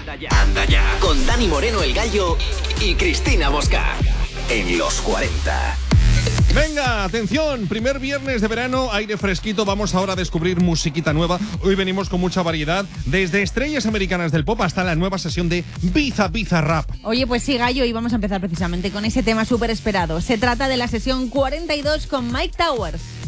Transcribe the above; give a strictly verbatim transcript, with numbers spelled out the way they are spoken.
Anda ya, anda ya. Con Dani Moreno el Gallo y Cristina Bosca. En los cuarenta. Venga, atención, primer viernes de verano, aire fresquito, vamos ahora a descubrir musiquita nueva. Hoy venimos con mucha variedad, desde estrellas americanas del pop hasta la nueva sesión de Biza Biza Rap. Oye, pues sí, Gallo, y vamos a empezar precisamente con ese tema súper esperado. Se trata de la sesión cuarenta y dos con Mike Towers.